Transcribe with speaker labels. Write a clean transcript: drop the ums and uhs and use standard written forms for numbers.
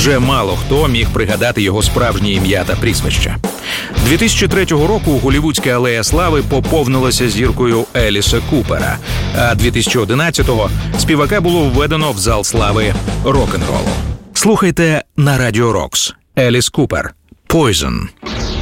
Speaker 1: Вже мало хто міг пригадати його справжнє ім'я та прізвище. 2003 року голлівудська алея слави поповнилася зіркою Еліса Купера, а 2011-го співака було введено в зал слави рок-н-ролу. Слухайте на Радіо Рокс. Еліс Купер. Poison.